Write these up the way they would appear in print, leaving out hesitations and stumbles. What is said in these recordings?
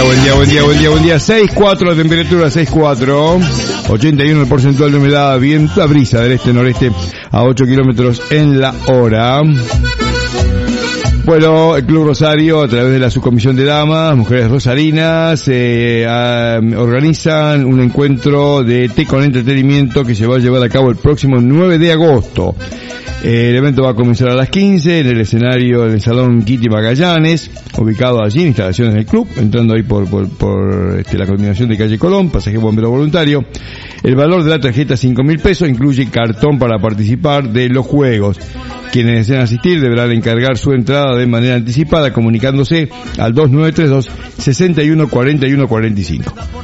buen día. 6.4 la temperatura, 6.4. 81 el porcentual de humedad, viento a brisa del este-noreste a 8 kilómetros en la hora. Bueno, el Club Rosario, a través de la subcomisión de damas, mujeres rosarinas, organizan un encuentro de té con entretenimiento que se va a llevar a cabo el próximo 9 de agosto. El evento va a comenzar a las 15 en el escenario del Salón Kitty Magallanes, ubicado allí en instalaciones del club, entrando ahí por la combinación de calle Colón, pasaje bombero voluntario. El valor de la tarjeta 5.000 pesos, incluye cartón para participar de los juegos. Quienes deseen asistir deberán encargar su entrada de manera anticipada comunicándose al 2932-614145.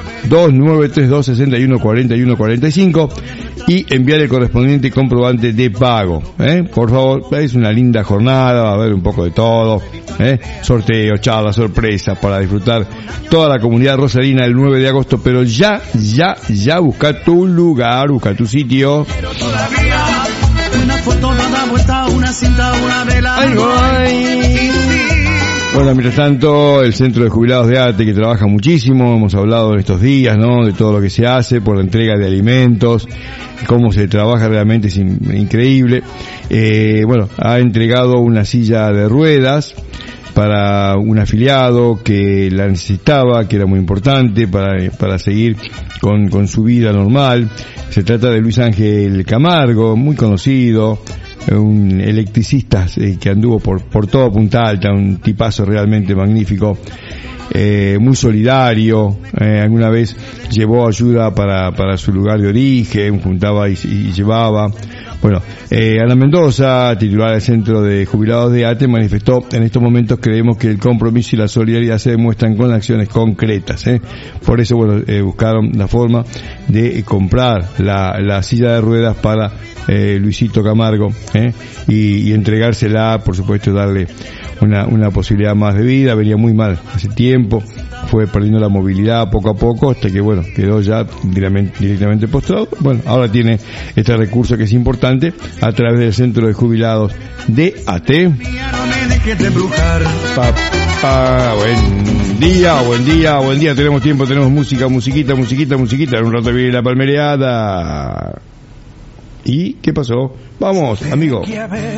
2932-614145 y enviar el correspondiente comprobante de pago. Por favor, es una linda jornada, va a haber un poco de todo, sorteos, charlas, sorpresas para disfrutar toda la comunidad rosarina el 9 de agosto, pero ya busca tu lugar, busca tu sitio. Una foto no da vuelta, una cinta, una vela. Ay. Bueno, mientras tanto, el Centro de Jubilados de ATE, que trabaja muchísimo, hemos hablado en estos días, ¿no?, de todo lo que se hace por la entrega de alimentos, cómo se trabaja realmente es increíble. Bueno, ha entregado una silla de ruedas para un afiliado que la necesitaba, que era muy importante para seguir con su vida normal. Se trata de Luis Ángel Camargo, muy conocido, un electricista que anduvo por toda Punta Alta, un tipazo realmente magnífico, muy solidario. Alguna vez llevó ayuda para su lugar de origen, juntaba y llevaba. Bueno, Ana Mendoza, titular del Centro de Jubilados de ATE, manifestó: en estos momentos creemos que el compromiso y la solidaridad se demuestran con acciones concretas. Por eso, bueno, buscaron la forma de comprar la silla de ruedas para Luisito Camargo, y entregársela, por supuesto, darle una posibilidad más de vida. Venía muy mal hace tiempo, fue perdiendo la movilidad poco a poco hasta que, bueno, quedó ya directamente postrado. Bueno, ahora tiene este recurso que es importante a través del Centro de Jubilados de AT. Buen día. Tenemos tiempo, tenemos musiquita. En un rato viene la palmereada. ¿Y qué pasó? Vamos, amigo.